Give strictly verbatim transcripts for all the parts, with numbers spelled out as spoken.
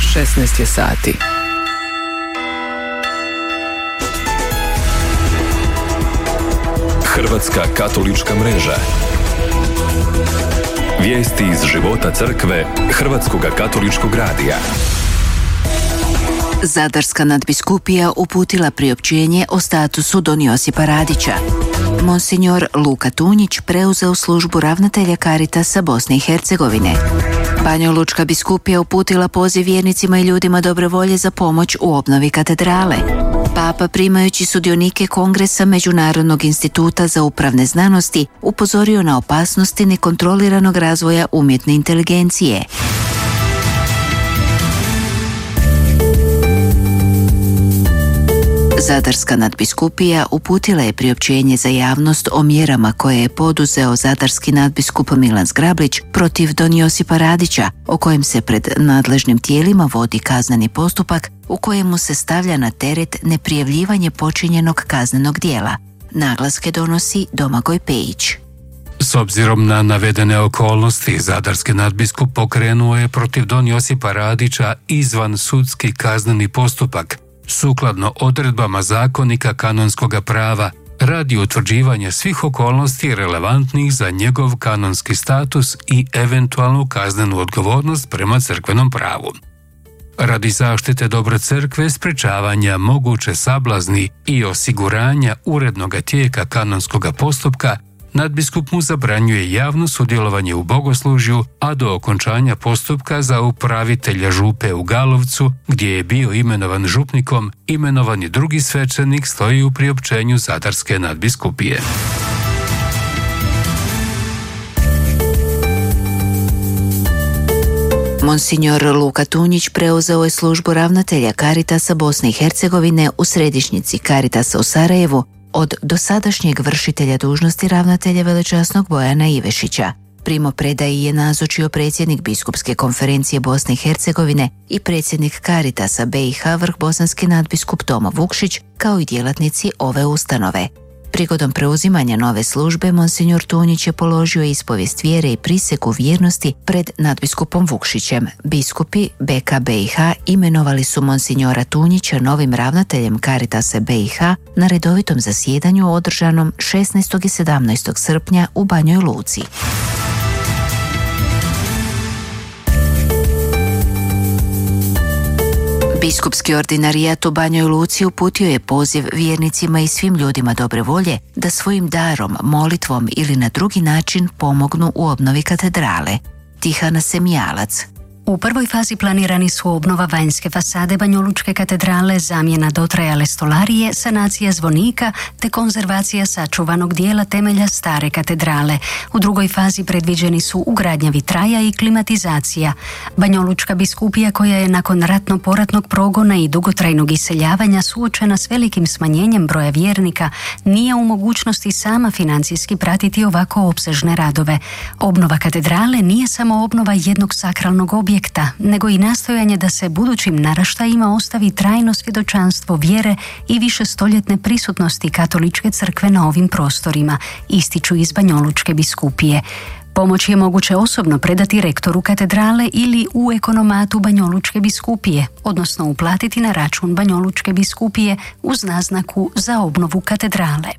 šesnaest je sati. Hrvatska katolička mreža. Vijesti iz života crkve Hrvatskog katoličkog radija. Zadarska nadbiskupija uputila priopćenje o statusu Don Josipa Radića. Monsignor Luka Tunjić preuzeo službu ravnatelja Caritasa Bosne i Hercegovine. Banjalučka biskupija uputila poziv vjernicima i ljudima dobre volje za pomoć u obnovi katedrale. Papa, primajući sudionike Kongresa Međunarodnog instituta za upravne znanosti, upozorio na opasnosti nekontroliranog razvoja umjetne inteligencije. Zadarska nadbiskupija uputila je priopćenje za javnost o mjerama koje je poduzeo zadarski nadbiskup Milan Zgrablić protiv Don Josipa Radića, o kojem se pred nadležnim tijelima vodi kazneni postupak u kojemu se stavlja na teret neprijavljivanje počinjenog kaznenog djela. Naglaske donosi Domagoj Pejić. S obzirom na navedene okolnosti, zadarski nadbiskup pokrenuo je protiv Don Josipa Radića izvan sudski kazneni postupak, sukladno odredbama zakonika kanonskoga prava, radi utvrđivanja svih okolnosti relevantnih za njegov kanonski status i eventualnu kaznenu odgovornost prema crkvenom pravu. Radi zaštite dobre crkve, sprečavanja moguće sablazni i osiguranja urednoga tijeka kanonskoga postupka, nadbiskup mu zabranjuje javno sudjelovanje u bogoslužju, a do okončanja postupka za upravitelja župe u Galovcu, gdje je bio imenovan župnikom, imenovani drugi svećenik, stoji u priopćenju zadarske nadbiskupije. Monsignor Luka Tunjić preuzeo je službu ravnatelja Caritasa Bosne i Hercegovine u središnjici Caritasa u Sarajevu od dosadašnjeg vršitelja dužnosti ravnatelja velečasnog Bojana Ivešića. Primopredaji je nazočio predsjednik Biskupske konferencije Bosne i Hercegovine i predsjednik Caritasa B i H vrhbosanski nadbiskup Tomo Vukšić, kao i djelatnici ove ustanove. Prigodom preuzimanja nove službe, Monsignor Tunjić je položio ispovijest vjere i prisegu vjernosti pred nadbiskupom Vukšićem. Biskupi B K B i H imenovali su Monsignora Tunjića novim ravnateljem Caritasa B i H na redovitom zasjedanju održanom šesnaestog i sedamnaestog srpnja u Banjoj Luci. Biskupski ordinarijat u Banjoj Luci uputio je poziv vjernicima i svim ljudima dobre volje da svojim darom, molitvom ili na drugi način pomognu u obnovi katedrale. Tihana Semijalac. U prvoj fazi planirani su obnova vanjske fasade Banjolučke katedrale, zamjena dotrajale stolarije, sanacija zvonika te konzervacija sačuvanog dijela temelja stare katedrale. U drugoj fazi predviđeni su ugradnja vitraja i klimatizacija. Banjolučka biskupija, koja je nakon ratno-poratnog progona i dugotrajnog iseljavanja suočena s velikim smanjenjem broja vjernika, nije u mogućnosti sama financijski pratiti ovako opsežne radove. Obnova katedrale nije samo obnova jednog sakralnog objekta, nego i nastojanje da se budućim naraštajima ostavi trajno svjedočanstvo vjere i višestoljetne prisutnosti katoličke crkve na ovim prostorima, ističu iz Banjolučke biskupije. Pomoć je moguće osobno predati rektoru katedrale ili u ekonomatu Banjolučke biskupije, odnosno uplatiti na račun Banjolučke biskupije uz naznaku za obnovu katedrale.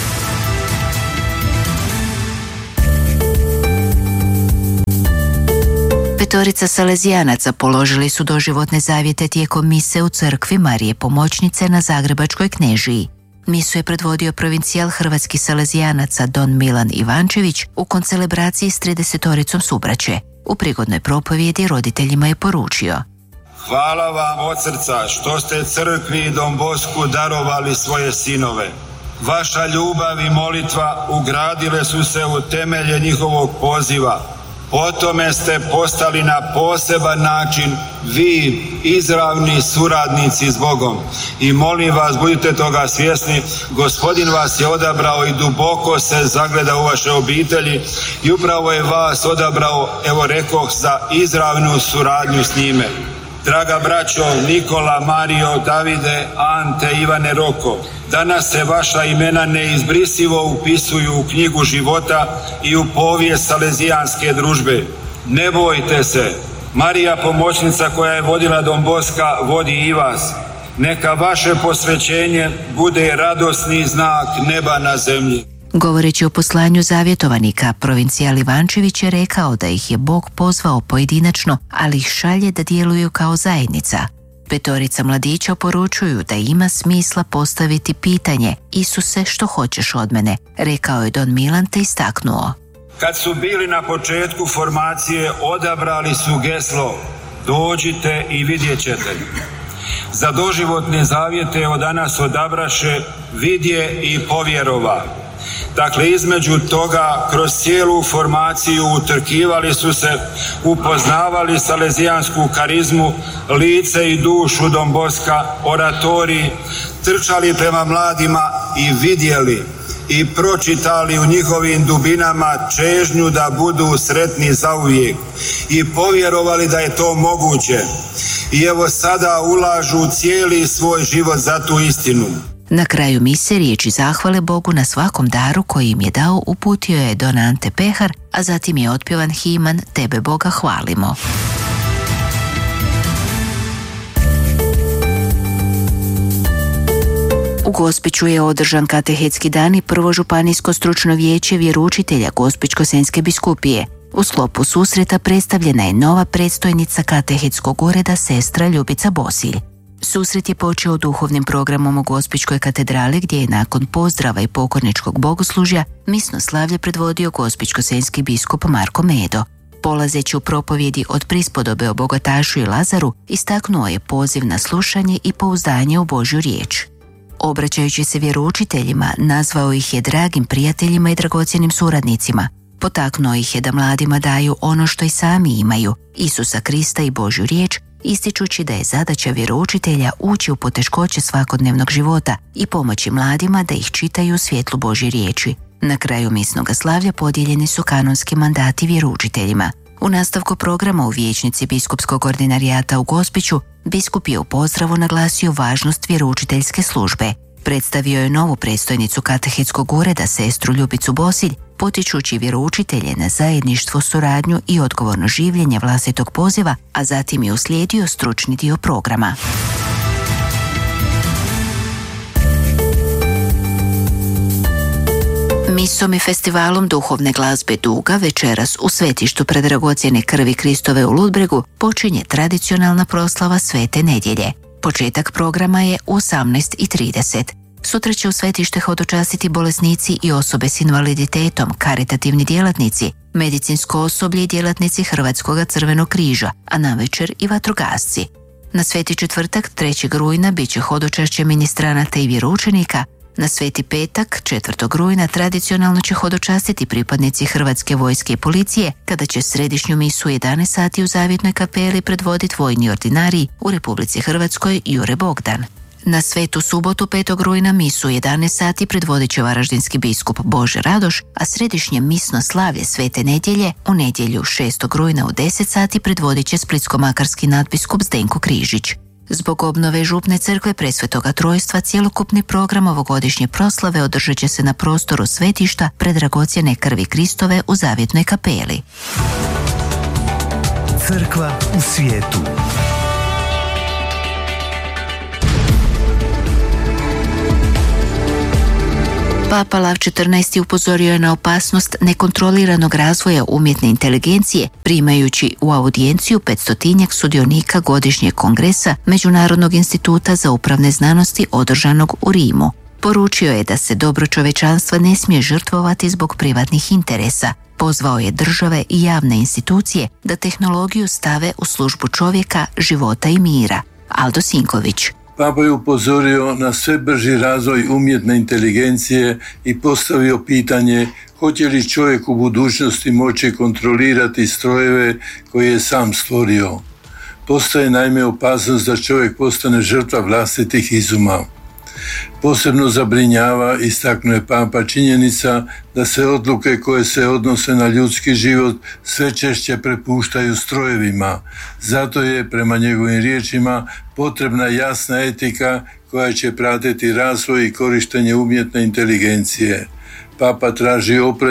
Petorica salezijanaca položili su doživotne zavjete tijekom mise u crkvi Marije Pomoćnice na Zagrebačkoj Knežiji. Misu je predvodio provincijal hrvatskih salezijanaca Don Milan Ivančević u koncelebraciji s tridesetoricom subraće. U prigodnoj propovjedi roditeljima je poručio: Hvala vam od srca što ste crkvi i Don Bosku darovali svoje sinove. Vaša ljubav i molitva ugradile su se u temelje njihovog poziva. Po tome ste postali na poseban način vi izravni suradnici s Bogom. I molim vas, budite toga svjesni, Gospodin vas je odabrao i duboko se zagleda u vaše obitelji i upravo je vas odabrao, evo rekoh, za izravnu suradnju s njime. Draga braćo Nikola, Mario, Davide, Ante, Ivane, Roko, danas se vaša imena neizbrisivo upisuju u knjigu života i u povijest salezijanske družbe. Ne bojte se, Marija pomoćnica koja je vodila Don Boska vodi i vas. Neka vaše posvećenje bude radosni znak neba na zemlji. Govoreći o poslanju zavjetovanika, provincijal Ivančević je rekao da ih je Bog pozvao pojedinačno, ali ih šalje da djeluju kao zajednica. Petorica mladića poručuju da ima smisla postaviti pitanje: Isuse, što hoćeš od mene? Rekao je Don Milan te istaknuo. Kad su bili na početku formacije, odabrali su geslo: dođite i vidjet ćete. Za doživotne zavjete od danas odabraše: vidje i povjerova. Dakle, između toga, kroz cijelu formaciju utrkivali su se, upoznavali salezijansku karizmu, lice i dušu Don Boska, oratorij, trčali prema mladima i vidjeli i pročitali u njihovim dubinama čežnju da budu sretni zauvijek i povjerovali da je to moguće. I evo sada ulažu cijeli svoj život za tu istinu. Na kraju mise riječi zahvale Bogu na svakom daru koji im je dao uputio je Don Ante Pehar, a zatim je otpjevan himan Tebe Boga hvalimo. U Gospiću je održan katehetski dan i prvo županijsko stručno vijeće vjeroučitelja Gospićko-senjske biskupije. U sklopu susreta predstavljena je nova predstojnica katehetskog ureda sestra Ljubica Bosilj. Susret je počeo duhovnim programom u Gospićkoj katedrali gdje je nakon pozdrava i pokorničkog bogoslužja misno slavlje predvodio gospićko-senjski biskup Marko Medo. Polazeći u propovjedi od prispodobe o bogatašu i Lazaru, istaknuo je poziv na slušanje i pouzdanje u Božju riječ. Obraćajući se vjeroučiteljima, nazvao ih je dragim prijateljima i dragocjenim suradnicima. Potaknuo ih je da mladima daju ono što i sami imaju, Isusa Krista i Božju riječ, ističući da je zadaća vjeroučitelja ući u poteškoće svakodnevnog života i pomoći mladima da ih čitaju u svjetlu Božje riječi. Na kraju misnoga slavlja podijeljeni su kanonski mandati vjeroučiteljima. U nastavku programa u vijećnici biskupskog ordinarijata u Gospiću, biskup je u pozdravu naglasio važnost vjeroučiteljske službe. Predstavio je novu predstojnicu katehetskog ureda sestru Ljubicu Bosilj, potičući vjeroučitelje na zajedništvo, suradnju i odgovorno življenje vlastitog poziva, a zatim je uslijedio stručni dio programa. Misom i festivalom duhovne glazbe Duga večeras u svetištu predragocjene krvi Kristove u Ludbregu počinje tradicionalna proslava Svete nedjelje. Početak programa je u osamnaest i trideset. Sutra će u svetište hodočastiti bolesnici i osobe s invaliditetom, karitativni djelatnici, medicinsko osoblje i djelatnici Hrvatskog crvenog križa, a navečer i vatrogasci. Na Sveti četvrtak, trećeg rujna, bit će hodočašće ministranata i vjeroučenika. Na Sveti petak, četvrtog rujna, tradicionalno će hodočastiti pripadnici Hrvatske vojske i policije, kada će središnju misu u jedanaest sati u Zavjetnoj kapeli predvoditi vojni ordinarij u Republici Hrvatskoj Jure Bogdan. Na Svetu subotu petog rujna misu u jedanaest sati predvodit će varaždinski biskup Bože Radoš, a središnje misno slavlje Svete nedjelje u nedjelju šestog rujna u deset sati predvodit će splitsko-makarski nadbiskup Zdenko Križić. Zbog obnove župne crkve Presvetoga Trojstva cjelokupni program ovogodišnje proslave održat će se na prostoru svetišta predragocjene krvi Kristove u Zavjetnoj kapeli. Crkva u svijetu. Papa Lav četrnaesti upozorio je na opasnost nekontroliranog razvoja umjetne inteligencije, primajući u audijenciju petstotinjak sudionika godišnjeg kongresa Međunarodnog instituta za upravne znanosti održanog u Rimu. Poručio je da se dobro čovečanstva ne smije žrtvovati zbog privatnih interesa. Pozvao je države i javne institucije da tehnologiju stave u službu čovjeka, života i mira. Aldo Sinković. Papa je upozorio na sve brži razvoj umjetne inteligencije i postavio pitanje hoće li čovjek u budućnosti moći kontrolirati strojeve koje je sam stvorio. Postaje naime opasnost da čovjek postane žrtva vlastitih izuma. Posebno zabrinjava, istaknuje Papa, činjenica da se odluke koje se odnose na ljudski život sve češće prepuštaju strojevima. Zato je, prema njegovim riječima, potrebna jasna etika koja će pratiti razvoj i korištenje umjetne inteligencije. Papa traži oprez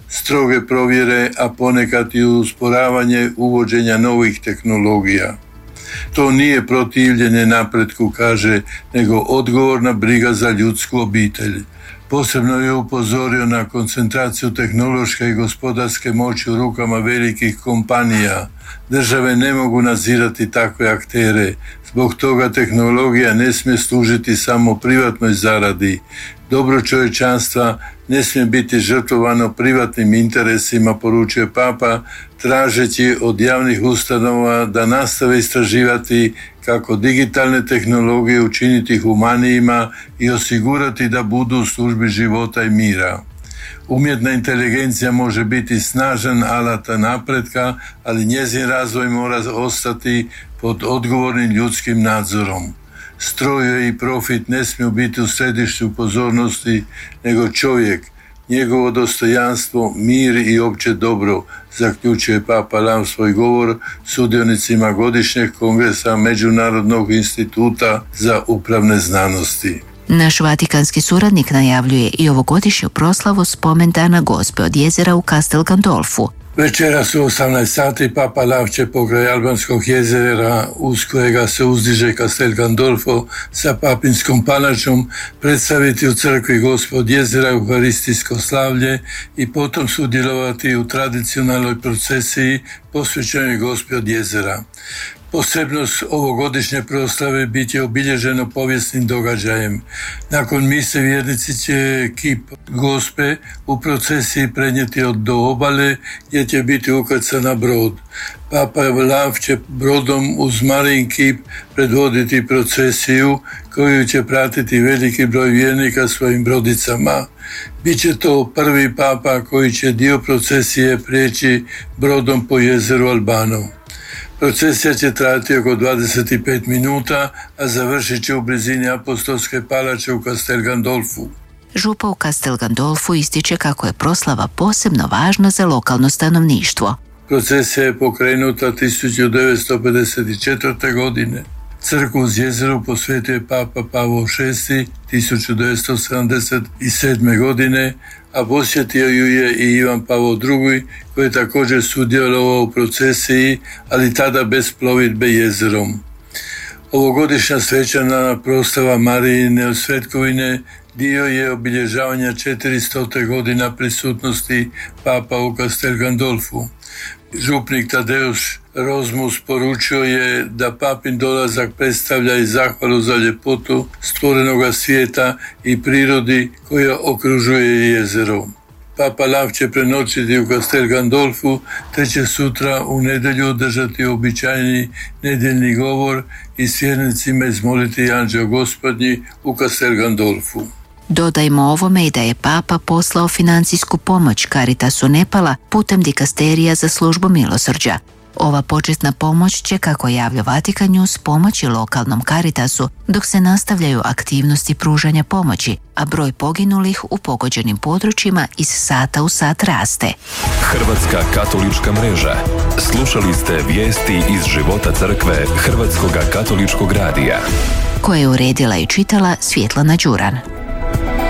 stroge provjere, a ponekad i usporavanje uvođenja novih tehnologija. To nije protivljenje napretku, kaže, nego odgovorna briga za ljudsku obitelj. Posebno je upozorio na koncentraciju tehnološke i gospodarske moći u rukama velikih kompanija. Države ne mogu nadzirati takve aktere. Zbog toga tehnologija ne smije služiti samo privatnoj zaradi. Dobro čovječanstva ne smije biti žrtvovano privatnim interesima, poručuje Papa, tražeći od javnih ustanova da nastave istraživati kako digitalne tehnologije učiniti humanijima i osigurati da budu u službi života i mira. Umjetna inteligencija može biti snažan alat napretka, ali njezin razvoj mora ostati pod odgovornim ljudskim nadzorom. Stroje i profit ne smiju biti u središtu pozornosti, nego čovjek, njegovo dostojanstvo, mir i opće dobro, zaključuje Papa Lav svoj govor sudionicima godišnjeg kongresa Međunarodnog instituta za upravne znanosti. Naš vatikanski suradnik najavljuje i ovogodišnju proslavu spomendana Gospe od jezera u Castel Gandolfu. Večeras u osamnaest sati Papa Lav će pokraj Albanskog jezera, uz kojega se uzdiže Castel Gandolfo sa papinskom palačom, predstaviti u crkvi Gospe od jezera euharistijsko slavlje i potom sudjelovati u tradicionalnoj procesiji posvećenoj Gospe od jezera. Posebnost ovogodišnje proslave bit će obilježeno povijesnim događajem. Nakon mise vjernici će kip Gospe u procesiji prenijeti od do obale gdje će biti ukrcan na brod. Papa Lav će brodom uz Marijin kip predvoditi procesiju koju će pratiti veliki broj vjernika svojim brodicama. Biće to prvi papa koji će dio procesije prijeći brodom po jezeru Albano. Procesija će trajati oko dvadeset pet minuta, a završit će u blizini apostolske palače u Castel Gandolfu. Župa u Castel Gandolfu ističe kako je proslava posebno važna za lokalno stanovništvo. Procesija je pokrenuta tisuću devetsto pedeset četvrte. godine. Crkvu uz jezero posvetio je Papa Pavao šesti tisuću devetsto sedamdeset sedme. godine, a posjetio ju je i Ivan Pavao drugi, koji je također sudjelovao u procesiji, ali tada bez plovidbe jezerom. Ovogodišnja svečana proslava Marijine svetkovine dio je obilježavanja četiristote godina prisutnosti Papa u Castel Gandolfu. Župnik Tadeuš Rozmus poručio je da papin dolazak predstavlja i zahvalu za ljepotu stvorenoga svijeta i prirodi koja okružuje jezero. Papa Lav će prenoćiti u Castel Gandolfu, te će sutra u nedjelju održati običajni nedjeljni govor i s vjernicima izmoliti Anđeo Gospodnji u Castel Gandolfu. Dodajmo ovome i da je Papa poslao financijsku pomoć Caritasu Nepala putem dikasterija za službu milosrđa. Ova početna pomoć će, kako javlja Vatikan News, pomoći lokalnom Caritasu dok se nastavljaju aktivnosti pružanja pomoći, a broj poginulih u pogođenim područjima iz sata u sat raste. Hrvatska katolička mreža. Slušali ste vijesti iz života crkve Hrvatskoga katoličkog radija, koje je uredila i čitala Svjetlana Đuran.